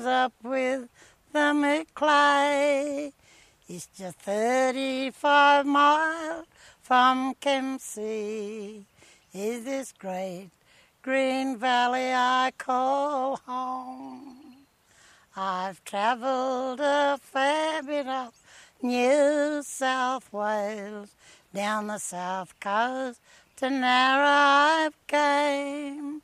up with the Maclay. It's just 35 miles from Kempsey. Is this great green valley I call home? I've travelled a fair bit of New South Wales, down the south coast to Narrabeen came.